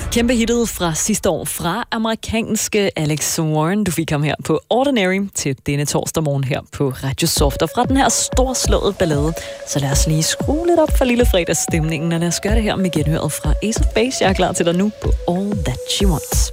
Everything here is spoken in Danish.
Kæmpe hittet fra sidste år fra amerikanske Alex Warren. Du fik ham her på Ordinary til denne torsdag morgen her på Radio Soft. Og fra den her storslåede ballade, så lad os lige skrue lidt op for lille fredagsstemningen, og lad os gøre det her med genhøret fra Ace of Base. Jeg er klar til dig nu på All That She Wants.